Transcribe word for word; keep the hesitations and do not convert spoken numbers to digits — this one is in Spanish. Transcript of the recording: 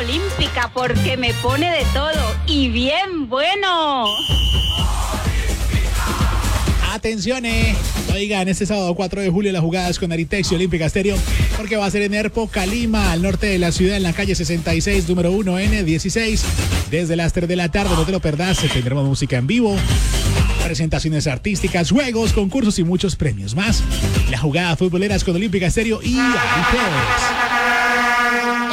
Olímpica porque me pone de todo y bien bueno. Atención, eh. Oigan, este sábado cuatro de julio las jugadas con Aritex y Olímpica Stereo, porque va a ser en Erpo, Calima, al norte de la ciudad, en la calle sesenta y seis, número uno N dieciséis, desde las tres de la tarde. No te lo perdás, tendremos música en vivo, presentaciones artísticas, juegos, concursos y muchos premios más. La jugada futboleras con Olímpica Stereo y Aritex.